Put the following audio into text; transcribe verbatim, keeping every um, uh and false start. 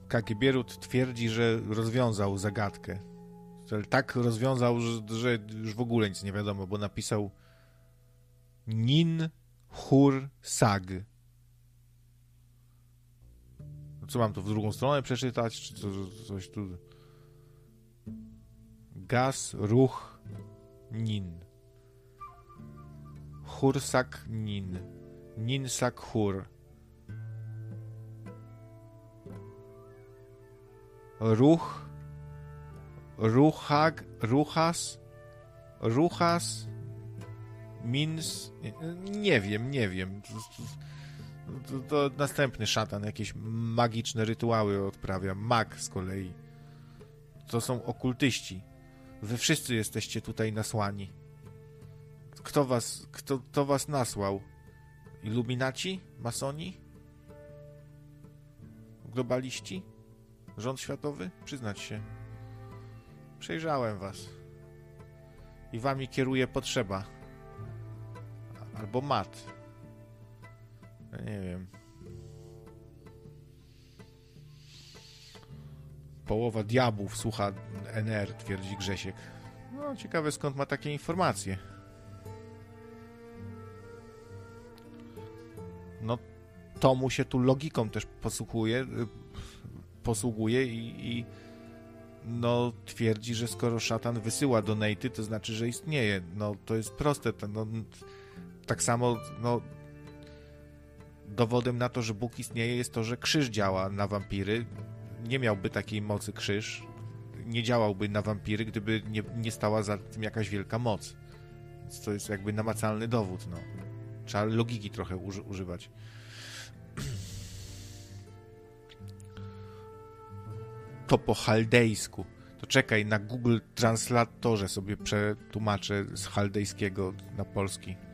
Kakibierut twierdzi, że rozwiązał zagadkę. Że tak rozwiązał, że, że już w ogóle nic nie wiadomo, bo napisał Nin Hur Sag. Co mam tu w drugą stronę przeczytać? Czy co, coś tu? Gas, ruch, nin. Hursak, nin. Ninsak, hur. Ruch, ruchag, ruchas, ruchas, mins. Nie wiem, nie wiem. To, to następny szatan, jakieś magiczne rytuały odprawia. Mag z kolei. To są okultyści. Wy wszyscy jesteście tutaj nasłani. Kto was, kto, kto was nasłał? Iluminaci? Masoni? Globaliści? Rząd światowy? Przyznać się. Przejrzałem was. I wami kieruje potrzeba. Albo mat. Ja nie wiem. Połowa diabłów słucha N R, twierdzi Grzesiek. No, ciekawe skąd ma takie informacje. No, to mu się tu logiką też posługuje, posługuje i, i no, twierdzi, że skoro szatan wysyła donaty, to znaczy, że istnieje. No, to jest proste. To, no, tak samo, no, dowodem na to, że Bóg istnieje, jest to, że krzyż działa na wampiry. Nie miałby takiej mocy krzyż, nie działałby na wampiry, gdyby nie, nie stała za tym jakaś wielka moc. Więc to jest jakby namacalny dowód. No. Trzeba logiki trochę uży, używać. To po chaldejsku. To czekaj, na Google Translatorze sobie przetłumaczę z chaldejskiego na polski.